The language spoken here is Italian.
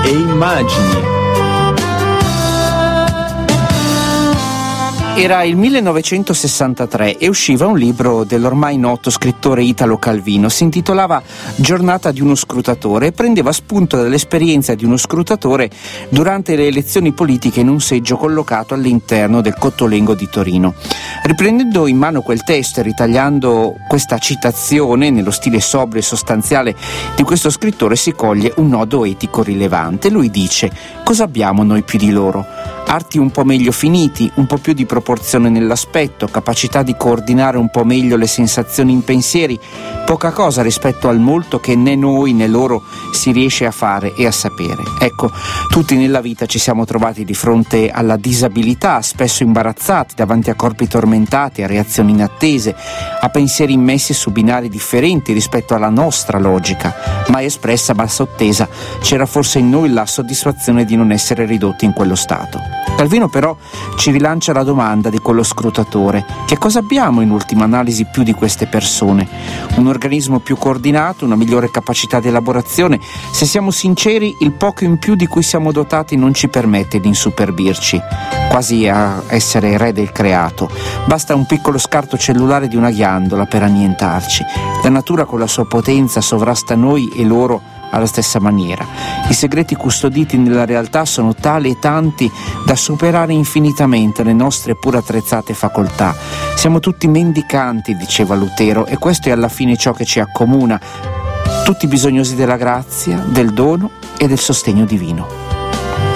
e immagini. Era il 1963 e usciva un libro dell'ormai noto scrittore Italo Calvino. Si intitolava Giornata di uno scrutatore e prendeva spunto dall'esperienza di uno scrutatore durante le elezioni politiche in un seggio collocato all'interno del Cottolengo di Torino. Riprendendo in mano quel testo e ritagliando questa citazione nello stile sobrio e sostanziale di questo scrittore si coglie un nodo etico rilevante. Lui dice: cosa abbiamo noi più di loro? Arti un po' meglio finiti, un po' più di proporzione nell'aspetto, capacità di coordinare un po' meglio le sensazioni in pensieri, poca cosa rispetto al molto che né noi né loro si riesce a fare e a sapere. Ecco, tutti nella vita ci siamo trovati di fronte alla disabilità, spesso imbarazzati davanti a corpi tormentati, a reazioni inattese, a pensieri immessi su binari differenti rispetto alla nostra logica, mai espressa ma sottesa. C'era forse in noi la soddisfazione di non essere ridotti in quello stato. Calvino però ci rilancia la domanda di quello scrutatore: che cosa abbiamo in ultima analisi più di queste persone? Un organismo più coordinato, una migliore capacità di elaborazione? Se siamo sinceri, il poco in più di cui siamo dotati non ci permette di insuperbirci, quasi a essere re del creato. Basta un piccolo scarto cellulare di una ghiandola per annientarci. La natura con la sua potenza sovrasta noi e loro alla stessa maniera. I segreti custoditi nella realtà sono tali e tanti da superare infinitamente le nostre pur attrezzate facoltà. Siamo tutti mendicanti, diceva Lutero, e questo è alla fine ciò che ci accomuna, tutti bisognosi della grazia, del dono e del sostegno divino.